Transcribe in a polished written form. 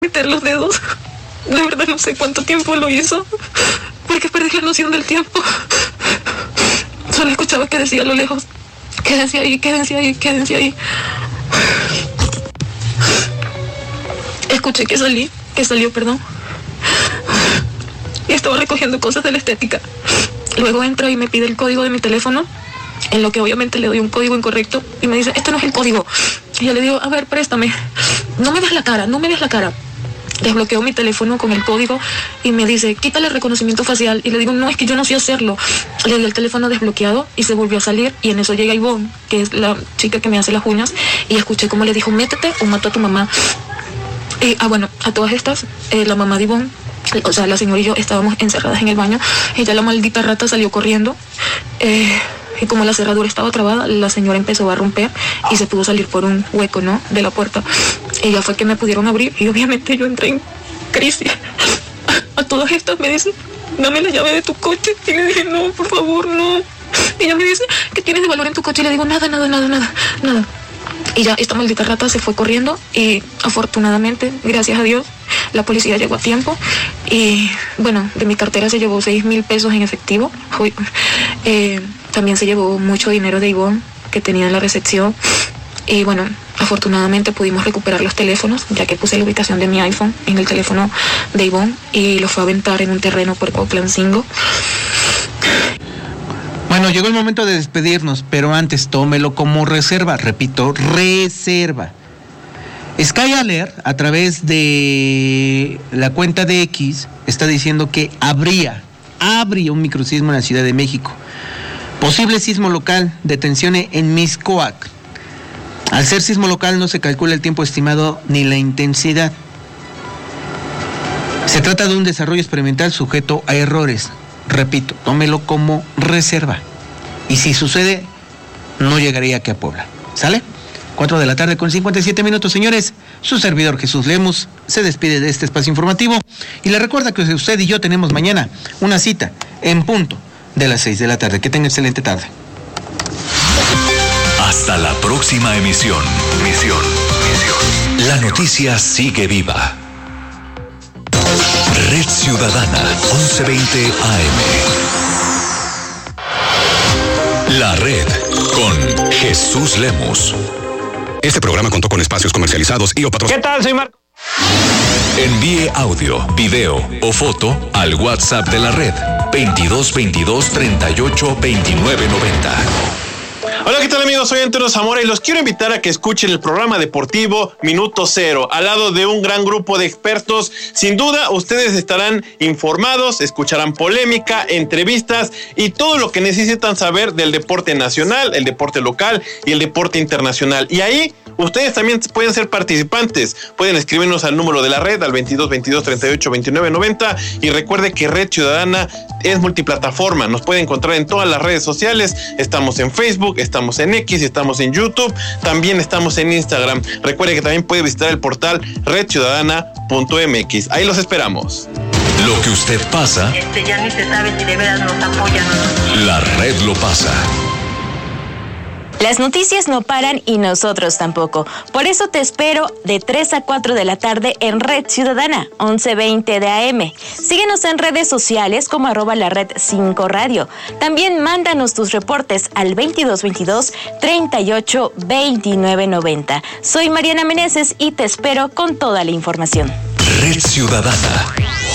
meter los dedos. De verdad no sé cuánto tiempo lo hizo, porque perdí la noción del tiempo. Solo escuchaba que decía a lo lejos: quédense ahí, quédense ahí, quédense ahí. Escuché que salió, y estaba recogiendo cosas de la estética. Luego entra y me pide el código de mi teléfono, en lo que obviamente le doy un código incorrecto, y me dice: este no es el código. Y yo le digo: a ver, préstame. No me veas la cara. Desbloqueo mi teléfono con el código y me dice: quítale el reconocimiento facial. Y le digo: no, es que yo no sé hacerlo. Le di el teléfono desbloqueado y se volvió a salir, y en eso llega Ivonne, que es la chica que me hace las uñas, y escuché como le dijo: métete o mato a tu mamá. Bueno, a todas estas, la mamá de Ivonne, o sea, la señora y yo estábamos encerradas en el baño. Ella, la maldita rata, salió corriendo. Y como la cerradura estaba trabada, la señora empezó a romper y se pudo salir por un hueco, ¿no?, de la puerta. Ella fue que me pudieron abrir, y obviamente yo entré en crisis. A todas estas me dicen: dame la llave de tu coche. Y le dije: no, por favor, no. Y ella me dice: ¿qué tienes de valor en tu coche? Y le digo: nada. Y ya esta maldita rata se fue corriendo, y afortunadamente, gracias a Dios, la policía llegó a tiempo. Y bueno, de mi cartera se llevó 6,000 pesos en efectivo. También se llevó mucho dinero de Ivonne que tenía en la recepción. Y bueno, afortunadamente pudimos recuperar los teléfonos, ya que puse la ubicación de mi iPhone en el teléfono de Ivonne y lo fue a aventar en un terreno por Oakland-Cinco. Bueno, llegó el momento de despedirnos, pero antes tómelo como reserva. Repito, reserva. Sky Alert, a través de la cuenta de X, está diciendo que habría un microsismo en la Ciudad de México. Posible sismo local, detención en Mixcoac. Al ser sismo local no se calcula el tiempo estimado ni la intensidad. Se trata de un desarrollo experimental sujeto a errores. Repito, tómelo como reserva. Y si sucede, no llegaría aquí a Puebla. ¿Sale? 4:57 p.m, señores. Su servidor Jesús Lemus se despide de este espacio informativo y le recuerda que usted y yo tenemos mañana una cita en punto de las 6 de la tarde. Que tenga excelente tarde. Hasta la próxima emisión. La noticia sigue viva. Red Ciudadana, 11:20 AM. La Red con Jesús Lemus. Este programa contó con espacios comercializados y o patrocinados. ¿Qué tal? Soy Marco. Envíe audio, video o foto al WhatsApp de la Red 2222 38 29 90. Hola, ¿qué tal, amigos? Soy Antonio Zamora y los quiero invitar a que escuchen el programa deportivo Minuto Cero, al lado de un gran grupo de expertos. Sin duda, ustedes estarán informados, escucharán polémica, entrevistas y todo lo que necesitan saber del deporte nacional, el deporte local y el deporte internacional. Y ahí ustedes también pueden ser participantes. Pueden escribirnos al número de la Red, al 2222 38 29 90. Y recuerde que Red Ciudadana es multiplataforma. Nos puede encontrar en todas las redes sociales. Estamos en Facebook, estamos en X, estamos en YouTube, también estamos en Instagram. Recuerde que también puede visitar el portal redciudadana.mx. Ahí los esperamos. Lo que usted pasa, ya ni se sabe si de veras nos apoyan o no. la Red lo pasa. Las noticias no paran y nosotros tampoco. Por eso te espero de 3 a 4 de la tarde en Red Ciudadana, 11:20 de AM. Síguenos en redes sociales como @lared5 radio. También mándanos tus reportes al 2222 38 29 90. Soy Mariana Meneses y te espero con toda la información. Red Ciudadana.